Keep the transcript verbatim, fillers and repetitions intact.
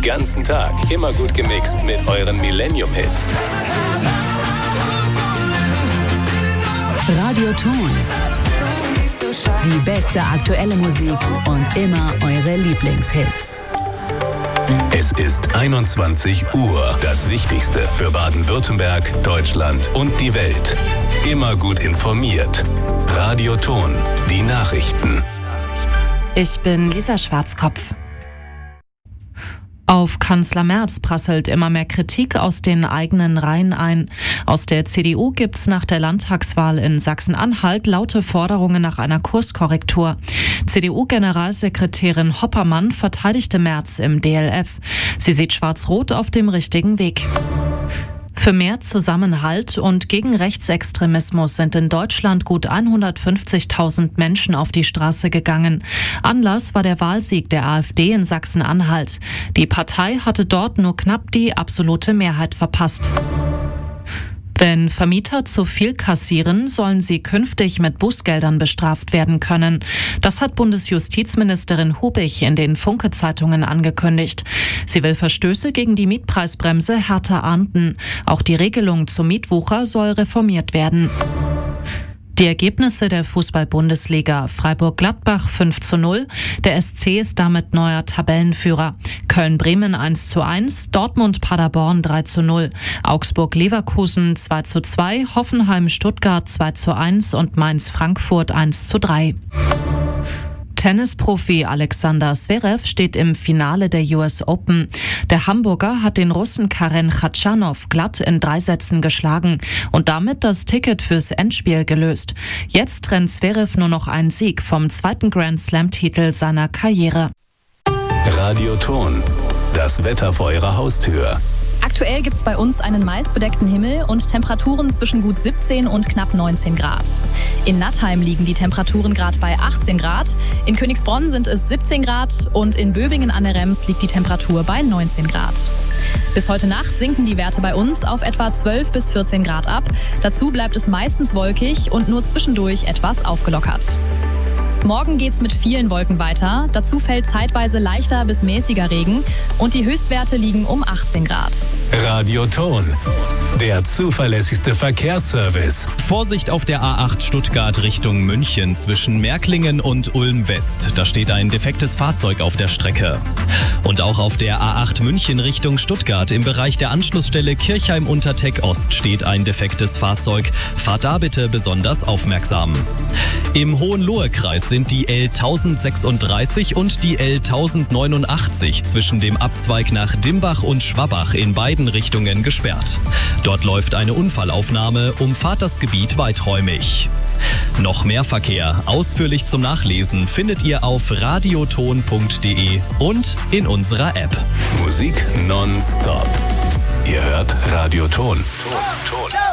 ganzen Tag immer gut gemixt mit euren Millennium-Hits. Radioton. Die beste aktuelle Musik und immer eure Lieblingshits. Es ist einundzwanzig Uhr. Das Wichtigste für Baden-Württemberg, Deutschland und die Welt. Immer gut informiert. Radioton. Die Nachrichten. Ich bin Lisa Schwarzkopf. Auf Kanzler Merz prasselt immer mehr Kritik aus den eigenen Reihen ein. Aus der C D U gibt's nach der Landtagswahl in Sachsen-Anhalt laute Forderungen nach einer Kurskorrektur. C D U-Generalsekretärin Hoppermann verteidigte Merz im D L F. Sie sieht Schwarz-Rot auf dem richtigen Weg. Für mehr Zusammenhalt und gegen Rechtsextremismus sind in Deutschland gut hundertfünfzigtausend Menschen auf die Straße gegangen. Anlass war der Wahlsieg der AfD in Sachsen-Anhalt. Die Partei hatte dort nur knapp die absolute Mehrheit verpasst. Wenn Vermieter zu viel kassieren, sollen sie künftig mit Bußgeldern bestraft werden können. Das hat Bundesjustizministerin Hubich in den Funke-Zeitungen angekündigt. Sie will Verstöße gegen die Mietpreisbremse härter ahnden. Auch die Regelung zum Mietwucher soll reformiert werden. Die Ergebnisse der Fußball-Bundesliga: Freiburg-Gladbach fünf zu null, der S C ist damit neuer Tabellenführer. Köln-Bremen eins zu eins, Dortmund-Paderborn drei zu null, Augsburg-Leverkusen zwei zu zwei, Hoffenheim-Stuttgart zwei zu eins und Mainz-Frankfurt eins zu drei. Tennisprofi Alexander Zverev steht im Finale der U S Open. Der Hamburger hat den Russen Karen Khachanov glatt in drei Sätzen geschlagen und damit das Ticket fürs Endspiel gelöst. Jetzt trennt Zverev nur noch einen Sieg vom zweiten Grand-Slam-Titel seiner Karriere. Radioton. Das Wetter vor eurer Haustür. Aktuell gibt es bei uns einen meist bedeckten Himmel und Temperaturen zwischen gut siebzehn und knapp neunzehn Grad. In Nattheim liegen die Temperaturen gerade bei achtzehn Grad, in Königsbronn sind es siebzehn Grad und in Böbingen an der Rems liegt die Temperatur bei neunzehn Grad. Bis heute Nacht sinken die Werte bei uns auf etwa zwölf bis vierzehn Grad ab. Dazu bleibt es meistens wolkig und nur zwischendurch etwas aufgelockert. Morgen geht's mit vielen Wolken weiter. Dazu fällt zeitweise leichter bis mäßiger Regen und die Höchstwerte liegen um achtzehn Grad. Radioton. Der zuverlässigste Verkehrsservice. Vorsicht auf der A acht Stuttgart Richtung München zwischen Märklingen und Ulm West. Da steht ein defektes Fahrzeug auf der Strecke. Und auch auf der A acht München Richtung Stuttgart im Bereich der Anschlussstelle Kirchheim-Unterteck Ost steht ein defektes Fahrzeug. Fahrt da bitte besonders aufmerksam. Im Hohenlohe-Kreis sind die L tausendsechsunddreißig und die L tausendneunundachtzig zwischen dem Abzweig nach Dimbach und Schwabach in beiden Richtungen gesperrt. Dort läuft eine Unfallaufnahme, umfahrt das Gebiet weiträumig. Noch mehr Verkehr, ausführlich zum Nachlesen, findet ihr auf radioton punkt de und in unserer App. Musik nonstop. Ihr hört Radioton. Ton, Ton.